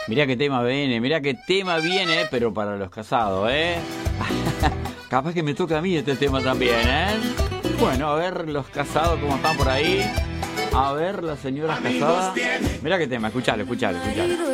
Mirá qué tema viene, pero para los casados, ¿eh? Capaz que me toca a mí este tema también, ¿eh? Bueno, a ver los casados cómo están por ahí. A ver las señoras casadas. Mirá qué tema, escuchalo.